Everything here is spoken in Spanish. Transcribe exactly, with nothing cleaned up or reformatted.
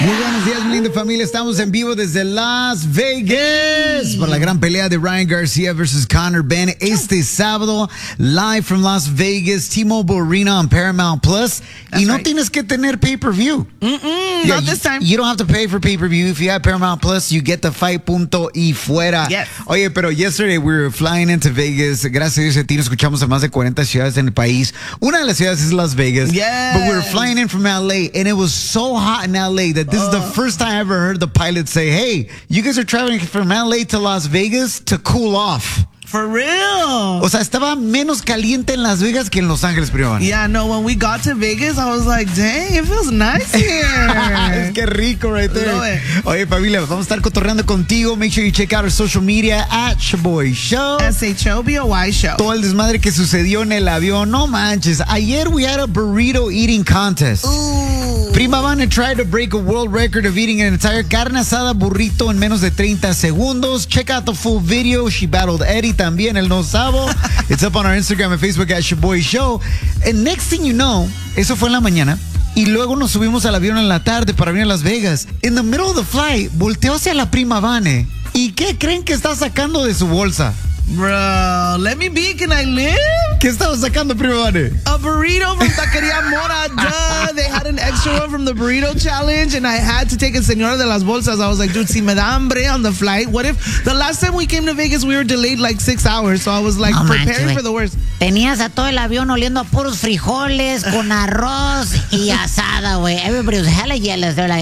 Muy buenos días, mi linda familia. Estamos en vivo desde Las Vegas por la gran pelea de Ryan Garcia versus Conor Benn este sábado, live from Las Vegas, T-Mobile Arena on Paramount Plus. That's y no right. tienes que tener pay-per-view. Mm-mm, Yeah, not you, this time. You don't have to pay for pay-per-view. If you have Paramount Plus, you get the fight, punto y fuera. Yes. Oye, pero yesterday we were flying into Vegas. Gracias a Dios, a ti nos escuchamos a más de cuarenta ciudades en el país. Una de las ciudades es Las Vegas. Yes. But we were flying in from L A, and it was so hot in L A that this is the first time I ever heard the pilot say, hey, you guys are traveling from L A to Las Vegas to cool off. For real. O sea, estaba menos caliente en Las Vegas que en Los Ángeles, primo. Yeah, no, when we got to Vegas, I was like, dang, it feels nice here. Es que rico right there. Love it. Oye, familia, vamos a estar cotorreando contigo. Make sure you check out our social media at Shaboy Show. S H O B O Y show. Todo el desmadre que sucedió en el avión. No manches. Ayer we had a burrito eating contest. Ooh. Prima Vane tried to break a world record of eating an entire carne asada burrito en menos de treinta segundos. Check out the full video. She battled Eddie también, el no sabo. It's up on our Instagram and Facebook at Shaboy Show. And next thing you know, eso fue en la mañana. Y luego nos subimos al avión en la tarde para venir a Las Vegas. In the middle of the flight, volteó hacia la Prima Vane. ¿Y qué creen que está sacando de su bolsa? Bro, let me be, can I live? ¿Qué estaba sacando, Prima Vane? A burrito from Taqueria Mora, duh. They had an extra one from the burrito challenge, and I had to take a Señora de las Bolsas. I was like, dude, si me da hambre on the flight, what if the last time we came to Vegas, we were delayed like six hours, so I was like No preparing manches, for the worst. Tenías a todo el avión oliendo a puros frijoles con arroz y asada, güey. Everybody was hella jealous. They're like,